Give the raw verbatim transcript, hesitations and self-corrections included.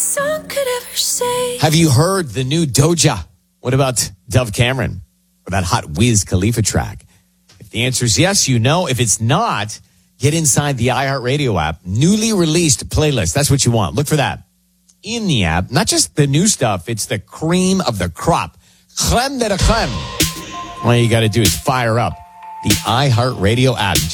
song could ever say. Have you heard the new Doja? What about Dove Cameron? Or that hot Wiz Khalifa track? If the answer is yes, you know. If it's not, get inside the iHeartRadio app. Newly released playlist. That's what you want. Look for that in the app. Not just the new stuff. It's the cream of the crop. Creme de la creme. All you got to do is fire up the iHeartRadio app.